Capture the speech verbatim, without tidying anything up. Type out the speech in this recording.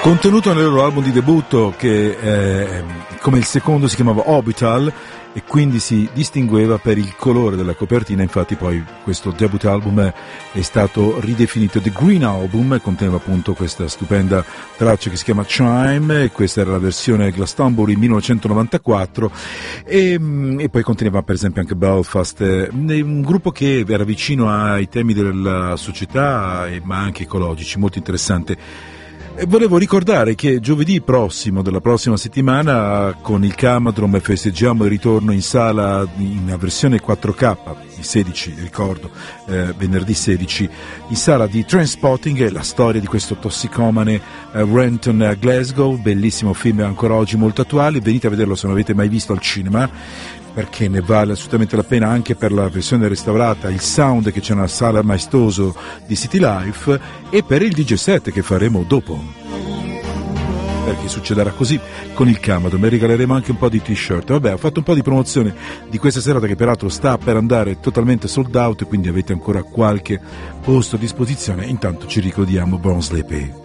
Contenuto nel loro album di debutto che eh, come il secondo si chiamava Orbital e quindi si distingueva per il colore della copertina. Infatti poi questo debut album è stato ridefinito The Green Album e conteneva appunto questa stupenda traccia che si chiama Chime, e questa era la versione Glastonbury millenovecentonovantaquattro, e, e poi conteneva per esempio anche Belfast, un gruppo che era vicino ai temi della società ma anche ecologici, molto interessante. E volevo ricordare che giovedì prossimo, della prossima settimana, con il Camadrom festeggiamo il ritorno in sala in una versione quattro K, il sedici, ricordo, eh, venerdì sedici, in sala di Trainspotting, la storia di questo tossicomane eh, Renton Glasgow, bellissimo film ancora oggi molto attuale, venite a vederlo se non l'avete mai visto al cinema, perché ne vale assolutamente la pena anche per la versione restaurata, il sound che c'è nella sala maestoso di City Life e per il D J set che faremo dopo, perché succederà così con il Camadrom e regaleremo anche un po' di t-shirt. Vabbè, ho fatto un po' di promozione di questa serata che peraltro sta per andare totalmente sold out, quindi avete ancora qualche posto a disposizione. Intanto ci ricordiamo Born Sleepy.